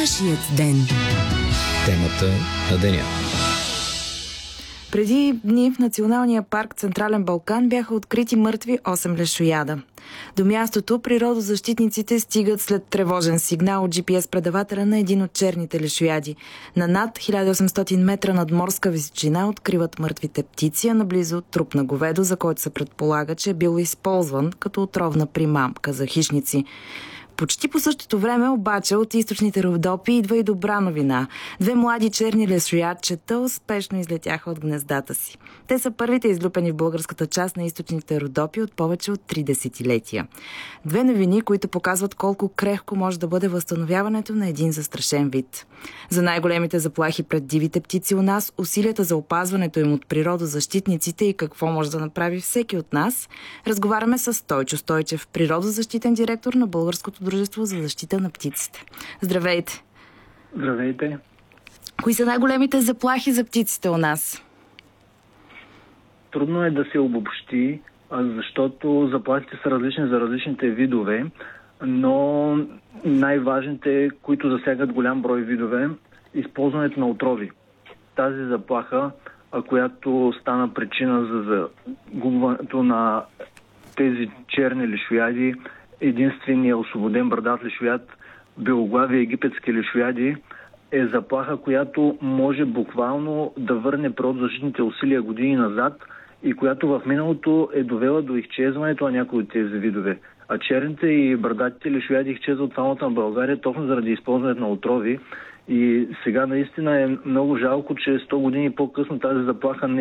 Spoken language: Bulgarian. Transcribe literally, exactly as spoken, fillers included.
Нашият ден. Темата на деня. Преди дни в Националния парк Централен Балкан бяха открити мъртви осем лешояда. До мястото природозащитниците стигат след тревожен сигнал от джи пи ес предавателя на един от черните лешояди. На над хиляда и осемстотин метра надморска височина откриват мъртвите птици, а наблизо труп на говедо, за който се предполага, че е бил използван като отровна примамка за хищници. Почти по същото време обаче от източните Родопи идва и добра новина. Две млади черни лешоядчета успешно излетяха от гнездата си. Те са първите излюпени в българската част на източните Родопи от повече от три десетилетия. Две новини, които показват колко крехко може да бъде възстановяването на един застрашен вид. За най-големите заплахи пред дивите птици у нас, усилията за опазването им от природозащитниците и какво може да направи всеки от нас, разговаряме с Стойчо Стойчев, природозащитен директор на Българското дружество за защита на птиците. Здравейте! Здравейте! Кои са най-големите заплахи за птиците у нас? Трудно е да се обобщи, защото заплахите са различни за различните видове, но най-важните, които засягат голям брой видове, използването на отрови. Тази заплаха, която стана причина за загубването на тези черни лешояди, единственият освободен брадат лешояд, белоглави египетски лешояди, е заплаха, която може буквално да върне природозащитните усилия години назад и която в миналото е довела до изчезването на някои от тези видове. А черните и брадатите лешояди изчезват от фауната на България точно заради използването на отрови. И сега наистина е много жалко, че сто години по-късно тази заплаха не